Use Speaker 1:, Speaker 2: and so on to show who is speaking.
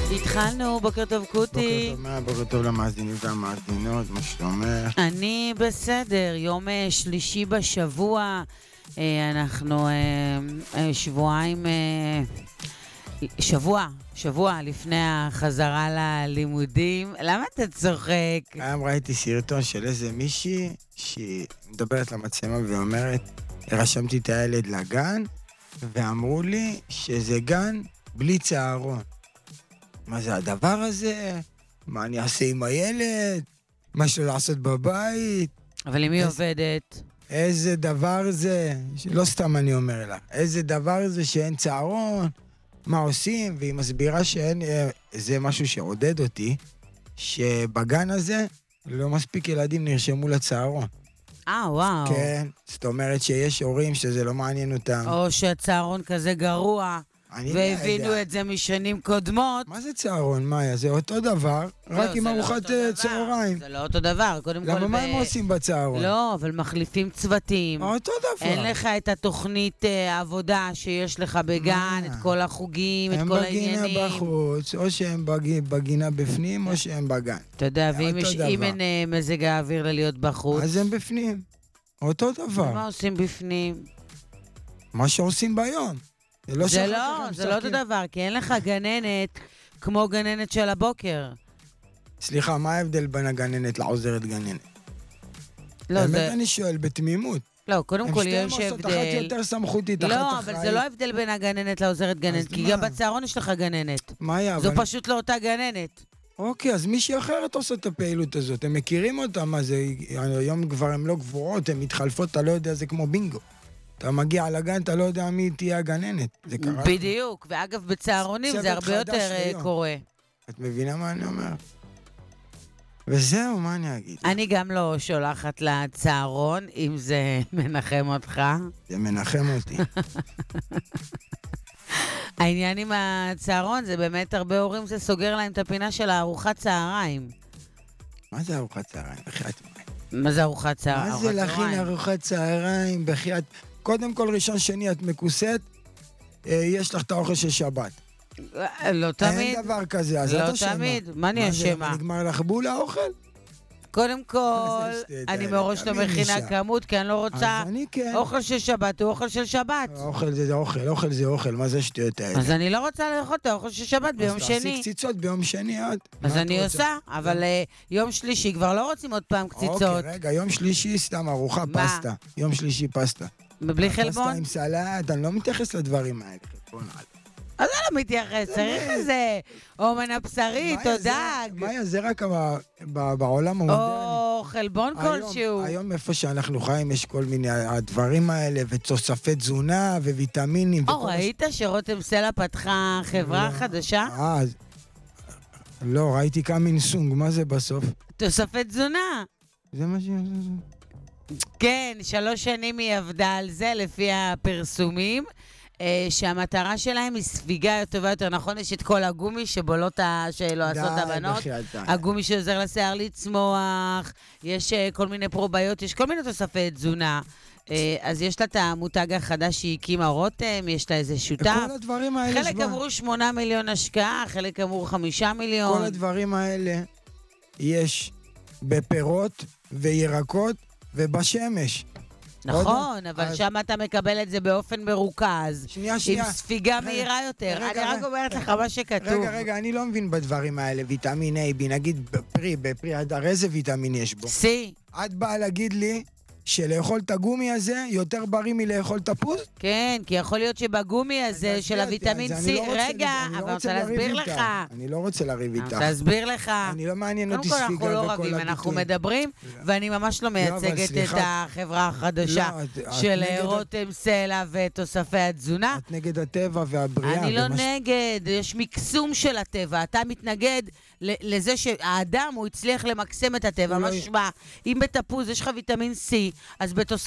Speaker 1: התחלנו, בוקר טוב קוטי.
Speaker 2: בוקר טוב למאזינים והמאזינות, מה שלומך?
Speaker 1: אני בסדר, יום שלישי בשבוע, אנחנו שבועיים, שבוע לפני החזרה ללימודים. למה אתה צוחק?
Speaker 2: היום ראיתי סרטון של איזה מישהי שהיא מדברת למצלמה ואומרת, רשמתי את הילד לגן ואמרו לי שזה גן בלי צהרון. מה זה הדבר הזה? מה אני אעשה עם הילד? מה שלא לעשות בבית?
Speaker 1: אבל אם היא עובדת?
Speaker 2: איזה דבר זה? לא סתם אני אומר לה. איזה דבר זה שאין צהרון? מה עושים? והיא מסבירה שאין... זה משהו שעודד אותי, שבגן הזה לא מספיק ילדים נרשמו לצהרון.
Speaker 1: וואו.
Speaker 2: כן, זאת אומרת שיש הורים שזה לא מעניין אותם.
Speaker 1: או שהצהרון כזה גרוע. והבינו את זה משנים קודמות.
Speaker 2: מה זה צהרון, מאיה? זה אותו דבר, רק עם ארוחת צהריים.
Speaker 1: זה לא אותו דבר, קודם כל...
Speaker 2: למה מה הם עושים בצהרון?
Speaker 1: לא, אבל מחליפים צוותים.
Speaker 2: אותו דבר.
Speaker 1: אין לך את התוכנית עבודה שיש לך בגן, את כל החוגים, את כל העניינים.
Speaker 2: הם בגינה בחוץ, או שהם בגינה בפנים, או שהם בגן.
Speaker 1: אתה יודע, ואם אין מזג האוויר ללהיות בחוץ...
Speaker 2: אז הם בפנים. אותו דבר.
Speaker 1: מה עושים בפנים?
Speaker 2: מה שעושים ביום.
Speaker 1: זה לא אותו דבר, כי אין לך גננת כמו גננת של הבוקר.
Speaker 2: סליחה, מה ההבדל בין הגננת לעוזרת גננת?
Speaker 1: לא,
Speaker 2: באמת אני שואל, בתמימות.
Speaker 1: לא, קודם כל יש הבדל.
Speaker 2: הם שתיהם עושות אחת יותר סמכותית, אחת
Speaker 1: לא,
Speaker 2: אחראית.
Speaker 1: אבל זה לא הבדל בין הגננת לעוזרת גננת, כי גם בצהרון יש לך גננת. זו פשוט לא אותה גננת.
Speaker 2: אוקיי, אז מישהי אחרת עושה את הפעילות הזאת. הם מכירים אותה, מה זה? היום כבר הן לא גבוהות, הן מתחלפות, אתה לא יודע, זה כמו בינגו. אתה מגיע לגן, אתה לא יודע מי תהיה הגננת. זה קרה.
Speaker 1: בדיוק, ואגב בצהרונים זה הרבה יותר קורה.
Speaker 2: את מבינה מה אני אומר? וזהו, מה אני אגיד?
Speaker 1: אני גם לא שולחת לצהרון, אם זה מנחם אותך.
Speaker 2: זה מנחם אותי.
Speaker 1: העניין עם הצהרון זה באמת הרבה הורים, זה סוגר להם את הפינה של הארוחת צהריים.
Speaker 2: מה זה ארוחת צהריים? בחיית מים.
Speaker 1: מה זה ארוחת צהריים?
Speaker 2: מה זה להכין ארוחת צהריים? בחיית... קודם כל, ראשון שני, את מקוסת, יש לך את האוכל של שבת.
Speaker 1: לא תמיד.
Speaker 2: אין דבר כזה, אז את אשמה.
Speaker 1: לא תמיד, מה אני אשמה?
Speaker 2: נגמר לך בול האוכל?
Speaker 1: קודם כל, אני מראש לא מכינה כמות, כי אני לא רוצה... אוכל של שבת הוא אוכל של שבת.
Speaker 2: אוכל זה אוכל, אוכל זה אוכל, מה זה שטויות האלה?
Speaker 1: אז אני לא רוצה לאכול את האוכל של שבת ביום שני.
Speaker 2: אז תעשי קציצות ביום שני עד.
Speaker 1: אז אני עושה, אבל יום שלישי כבר לא רוצים עוד פעם קציצות.
Speaker 2: אוקיי, רגע, יום שלישי סתם ארוחה, פסטה. יום שלישי פסטה.
Speaker 1: בלי חלבון?
Speaker 2: פסטה עם סלט, אני לא מתייחס לדברים האלה.
Speaker 1: אז אני לא מתייחס, צריך איזה אומן הבשרי, תודה.
Speaker 2: מאיה, זה רק בעולם המודרני.
Speaker 1: או חלבון כלשהו.
Speaker 2: היום איפה שאנחנו חיים יש כל מיני הדברים האלה, ותוספי תזונה וויטמינים.
Speaker 1: או, ראית שרותם סלע פתחה חברה חדשה?
Speaker 2: לא, ראיתי קמינסונג, מה זה בסוף?
Speaker 1: תוספי תזונה.
Speaker 2: זה מה שהיא...
Speaker 1: כן, 3 שנים היא עבדה על זה, לפי הפרסומים. שהמטרה שלהם היא ספיגה טובה יותר. נכון, יש את כל הגומי שבולות שלא עשות הבנות, הגומי שעוזר לשיער לצמוח, יש כל מיני פרוביות, יש כל מיני תוספי תזונה. אז יש לה את המותג החדש שהיא הקימה רותם, יש לה איזה שותף.
Speaker 2: כל הדברים האלה...
Speaker 1: חלק אמרו 8 מיליון השקעה, חלק אמרו 5 מיליון.
Speaker 2: כל הדברים האלה יש בפירות וירקות ובשמש.
Speaker 1: נכון, אבל שם אתה מקבל את זה באופן מרוכז, עם ספיגה מהירה יותר. אני רק אומרת לך מה שכתוב.
Speaker 2: רגע, אני לא מבין בדברים האלה, ויטמין A, נגיד בפרי הדר, איזה ויטמין יש בו?
Speaker 1: C.
Speaker 2: את באה להגיד לי שלאכול את הגומי הזה יותר בריא מלאכול תפוז?
Speaker 1: כן, כי יכול להיות שבגומי הזה של הוויטמין C, רגע, אבל רוצה להסביר לך.
Speaker 2: אני לא רוצה לריב איתך.
Speaker 1: להסביר לך.
Speaker 2: אני לא מעניין אותי
Speaker 1: ספיגה
Speaker 2: וכל
Speaker 1: הביטוי. אנחנו לא רבים, אנחנו מדברים, ואני ממש לא מייצגת את החברה החדשה של רותם סלע ותוספי התזונה.
Speaker 2: את נגד הטבע והבריאה.
Speaker 1: אני לא נגד, יש מקסום של הטבע. אתה מתנגד לזה שהאדם הוא הצליח למקסם את הטבע, משמע, אם בתפוז יש לך ויטמין C, אז בתוספי